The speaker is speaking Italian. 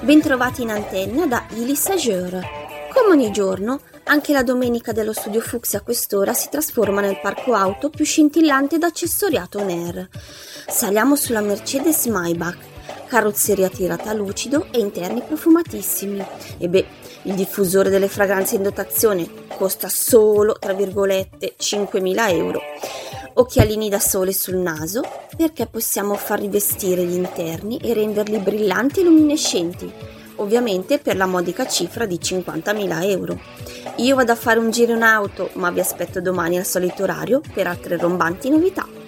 Bentrovati in antenna da Ilis Ageur. Come ogni giorno, anche la domenica dello Studio Fuchsia a quest'ora si trasforma nel parco auto più scintillante ed accessoriato on air. Saliamo sulla Mercedes Maybach, carrozzeria tirata a lucido e interni profumatissimi. E beh, il diffusore delle fragranze in dotazione costa solo, tra virgolette, 5.000 euro. Occhialini da sole sul naso, perché possiamo far rivestire gli interni e renderli brillanti e luminescenti, ovviamente per la modica cifra di 50.000 euro. Io vado a fare un giro in auto, ma vi aspetto domani al solito orario per altre rombanti novità.